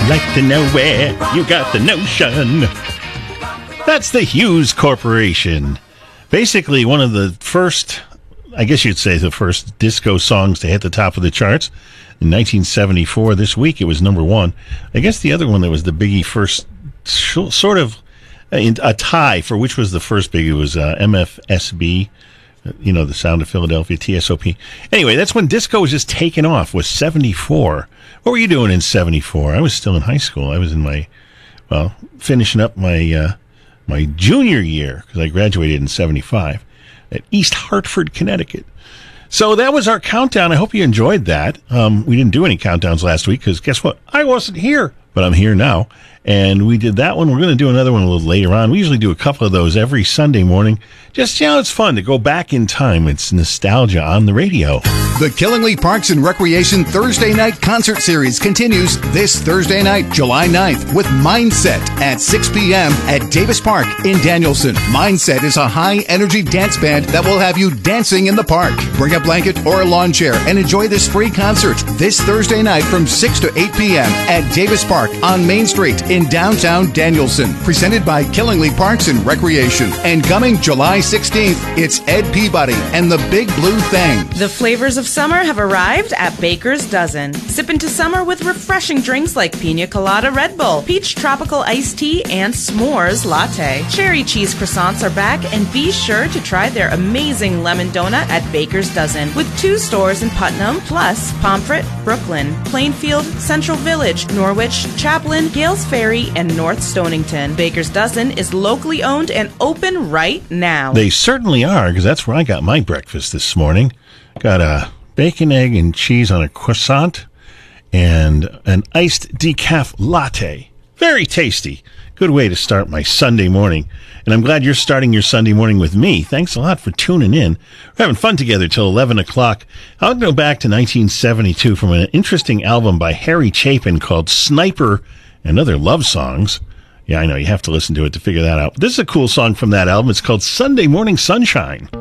like to know where you got the notion. That's the Hughes Corporation. Basically, one of the first, I guess you'd say the first disco songs to hit the top of the charts. In 1974, this week it was number one. I guess the other one that was the biggie first, sort of a tie for which was the first biggie was MFSB. You know, the Sound of Philadelphia, TSOP. Anyway, that's when disco was just taking off, was 74. What were you doing in 74? I was still in high school. I was in finishing up my my junior year, because I graduated in 75 at East Hartford, Connecticut. So that was our countdown. I hope you enjoyed that. We didn't do any countdowns last week, because guess what? I wasn't here, but I'm here now. And we did that one. We're going to do another one a little later on. We usually do a couple of those every Sunday morning. Just, it's fun to go back in time. It's nostalgia on the radio. The Killingly Parks and Recreation Thursday Night Concert Series continues this Thursday night, July 9th, with Mindset at 6 p.m. at Davis Park in Danielson. Mindset is a high-energy dance band that will have you dancing in the park. Bring a blanket or a lawn chair and enjoy this free concert this Thursday night from 6 to 8 p.m. at Davis Park on Main Street in downtown Danielson. Presented by Killingly Parks and Recreation. And coming July 16th, it's Ed Peabody and the Big Blue Thing. The flavors of summer have arrived at Baker's Dozen. Sip into summer with refreshing drinks like Pina Colada Red Bull, Peach Tropical Iced Tea, and S'mores Latte. Cherry cheese croissants are back, and be sure to try their amazing lemon donut at Baker's Dozen, with 2 stores in Putnam, plus Pomfret, Brooklyn, Plainfield, Central Village, Norwich, Chaplin, Gales Ferry, and North Stonington. Baker's Dozen is locally owned and open right now. They certainly are, because that's where I got my breakfast this morning. Got a bacon, egg, and cheese on a croissant and an iced decaf latte. Very tasty. Good way to start my Sunday morning. And I'm glad you're starting your Sunday morning with me. Thanks a lot for tuning in. We're having fun together till 11 o'clock. I'll go back to 1972 from an interesting album by Harry Chapin called Sniper and Other Love Songs. Yeah, I know, you have to listen to it to figure that out. This is a cool song from that album. It's called Sunday Morning Sunshine.